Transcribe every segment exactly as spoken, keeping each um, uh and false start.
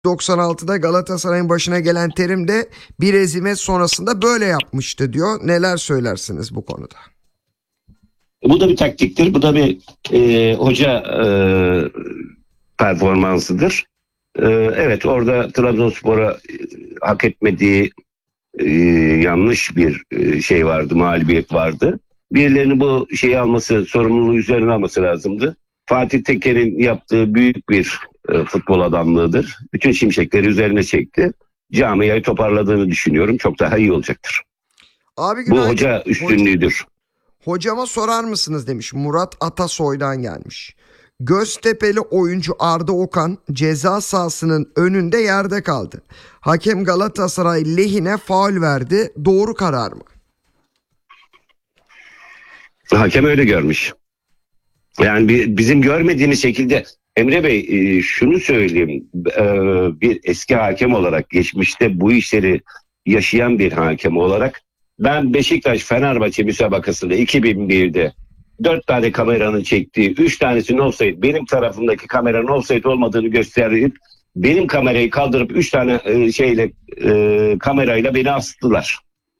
doksan altıda Galatasaray'ın başına gelen Terim de bir hezimet sonrasında böyle yapmıştı diyor. Neler söylersiniz bu konuda? Bu da bir taktiktir. Bu da bir e, hoca e, performansıdır. E, evet, orada Trabzonspor'a e, hak etmediği e, yanlış bir e, şey vardı, mağlubiyet vardı. Birilerinin bu şeyi alması, sorumluluğu üzerine alması lazımdı. Fatih Teker'in yaptığı büyük bir e, futbol adamlığıdır. Bütün şimşekleri üzerine çekti. Camiayı toparladığını düşünüyorum. Çok daha iyi olacaktır. Abi Bu günaydın. hoca üstünlüğüdür. Hocama sorar mısınız demiş. Murat Atasoy'dan gelmiş. Göztepe'li oyuncu Arda Okan ceza sahasının önünde yerde kaldı. Hakem Galatasaray lehine faul verdi. Doğru karar mı? Hakem öyle görmüş. Yani bir, bizim görmediğimiz şekilde Emre Bey, e, şunu söyleyeyim, e, bir eski hakem olarak, geçmişte bu işleri yaşayan bir hakem olarak, ben Beşiktaş Fenerbahçe müsabakasında iki bin birde dört tane kameranın çektiği, üç tanesinin offside, benim tarafımdaki kameranın offside olmadığını gösterip benim kamerayı kaldırıp üç tane e, şeyle e, kamerayla beni astılar.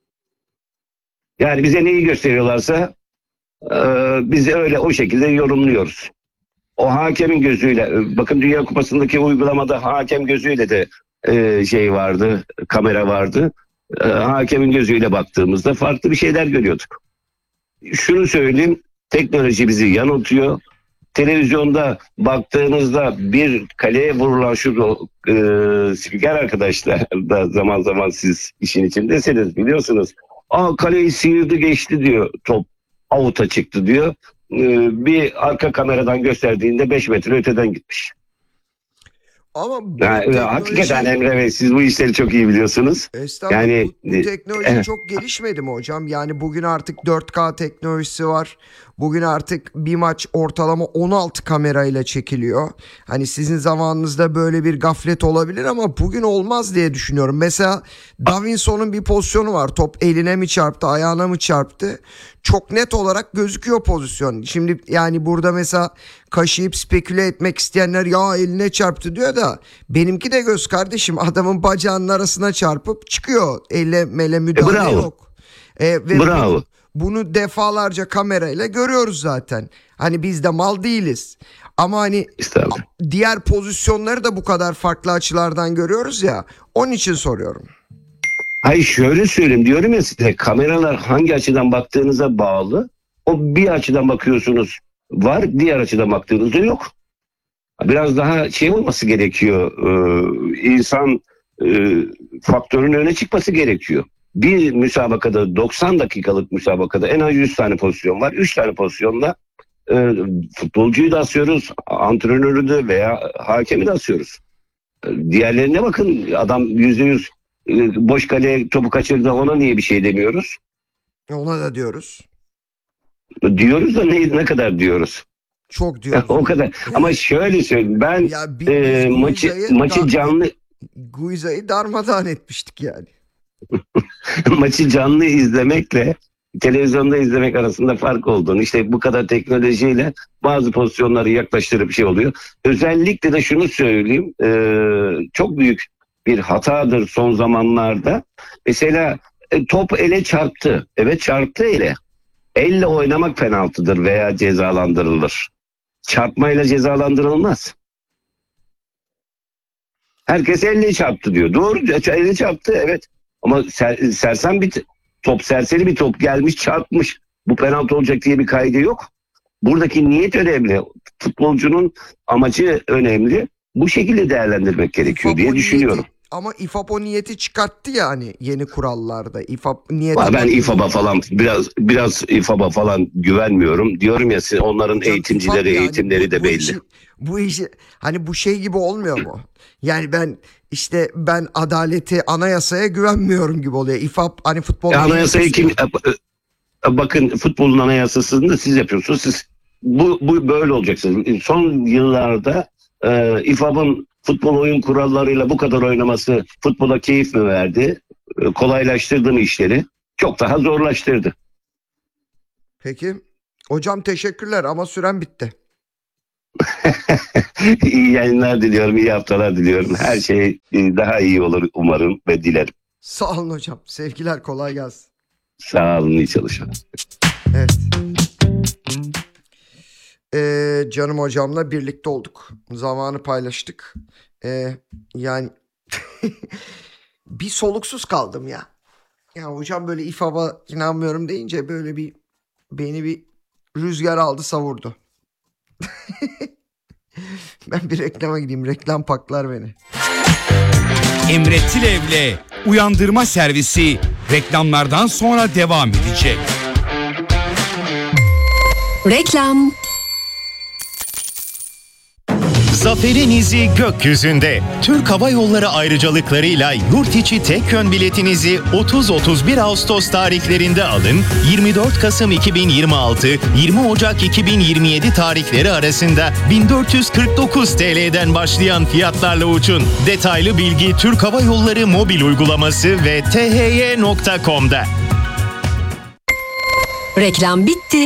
Yani bize neyi gösteriyorlarsa e, biz öyle o şekilde yorumluyoruz. O hakemin gözüyle, bakın Dünya Kupası'ndaki uygulamada hakem gözüyle de e, şey vardı, kamera vardı. E, hakemin gözüyle baktığımızda farklı bir şeyler görüyorduk. Şunu söyleyeyim, teknoloji bizi yanıltıyor. Televizyonda baktığınızda bir kaleye vurulan şu e, spiker arkadaşlar da zaman zaman siz işin içindesiniz, biliyorsunuz. Aa, kaleyi sıyırdı geçti diyor, top avuta çıktı diyor. Bir arka kameradan gösterdiğinde beş metre öteden gitmiş. Ama bu Yani, teknoloji... hakikaten Emre Bey, siz bu işleri çok iyi biliyorsunuz. Estağfurullah, Yani bu, bu teknoloji e, çok gelişmedi mi hocam? Yani bugün artık dört K teknolojisi var. Bugün artık bir maç ortalama on altı kamerayla çekiliyor. Hani sizin zamanınızda böyle bir gaflet olabilir ama bugün olmaz diye düşünüyorum. Mesela Davinson'un bir pozisyonu var. Top eline mi çarptı, ayağına mı çarptı? Çok net olarak gözüküyor pozisyon. Şimdi yani burada mesela kaşıyıp speküle etmek isteyenler ya eline çarptı diyor da benimki de göz kardeşim, adamın bacağının arasına çarpıp çıkıyor. Elle mele müdahale e, bravo. yok. E, ve Bravo. Bunu, bunu defalarca kamerayla görüyoruz zaten. Hani biz de mal değiliz. Ama hani diğer pozisyonları da bu kadar farklı açılardan görüyoruz ya. Onun için soruyorum. Hayır, şöyle söyleyeyim, diyorum ya size, kameralar hangi açıdan baktığınıza bağlı. O bir açıdan bakıyorsunuz var, diğer açıdan baktığınızda yok. Biraz daha şey olması gerekiyor. Ee, insan e, faktörün öne çıkması gerekiyor. Bir müsabakada, doksan dakikalık müsabakada en az yüz tane pozisyon var. üç tane pozisyonla e, futbolcuyu da asıyoruz, antrenörü de veya hakemi de asıyoruz. Diğerlerine bakın, adam yüzde yüz boş kaleye topu kaçırdı, ona niye bir şey demiyoruz? Ona da diyoruz. Diyoruz da ne, ne kadar diyoruz? Çok diyoruz. O kadar. Ama şöyle söyleyeyim, ben ya bir, e, maçı maçı canlı Guiza'yı darmadağın etmiştik yani. maçı canlı izlemekle televizyonda izlemek arasında fark olduğunu, işte bu kadar teknolojiyle bazı pozisyonları yaklaştırıp şey oluyor. Özellikle de şunu söyleyeyim, e, çok büyük bir hatadır son zamanlarda. Mesela e, top ele çarptı. Evet, çarptı ele. Elle oynamak penaltıdır veya cezalandırılır. Çarpmayla cezalandırılmaz. Herkes elle çarptı diyor. Doğru, elle çarptı, evet. Ama ser, sersem bir top, serseri bir top gelmiş çarpmış. Bu penaltı olacak diye bir kaydı yok. Buradaki niyet önemli. Futbolcunun amacı önemli. Bu şekilde değerlendirmek gerekiyor diye düşünüyorum. Niyeti, ama İFAB o niyeti çıkarttı yani yeni kurallarda. İFAB niyeti. Ben İFAB'a falan biraz biraz İFAB'a falan güvenmiyorum. Diyorum ya, siz, onların hocam, eğitimcileri, yani, eğitimleri bu, de bu belli. Işi, bu işi hani bu şey gibi olmuyor mu? Yani ben işte ben adaleti, anayasaya güvenmiyorum gibi oluyor. İFAB hani futbol. E, anayasayı kim? Bakın, futbolun anayasasını da siz yapıyorsunuz. Siz bu, bu böyle olacaksınız. Son yıllarda e, İFAB'ın futbol oyun kurallarıyla bu kadar oynaması futbola keyif mi verdi? E, kolaylaştırdı mı işleri? Çok daha zorlaştırdı. Peki. Hocam teşekkürler ama süren bitti. İyi yayınlar diliyorum, iyi haftalar diliyorum. Her şey e, daha iyi olur umarım ve dilerim. Sağ olun hocam. Sevgiler, kolay gelsin. Sağ olun, iyi çalışın. Evet. Ee, canım hocamla birlikte olduk. Zamanı paylaştık. Ee, yani bir soluksuz kaldım ya. Ya hocam böyle İFAB'a inanmıyorum deyince böyle bir beni bir rüzgar aldı savurdu. Ben bir reklama gideyim. Reklam paklar beni. Emre Tilev'le Uyandırma Servisi reklamlardan sonra devam edecek. Reklam. Zaferin izi gökyüzünde. Türk Hava Yolları ayrıcalıklarıyla yurt içi tek yön biletinizi otuz otuz bir Ağustos tarihlerinde alın. yirmi dört Kasım iki bin yirmi altı yirmi Ocak iki bin yirmi yedi tarihleri arasında bin dört yüz kırk dokuz T L'den başlayan fiyatlarla uçun. Detaylı bilgi Türk Hava Yolları mobil uygulaması ve t h y nokta com'da. Reklam bitti.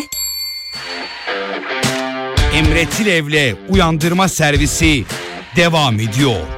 Emre Tilev'le Uyandırma Servisi devam ediyor.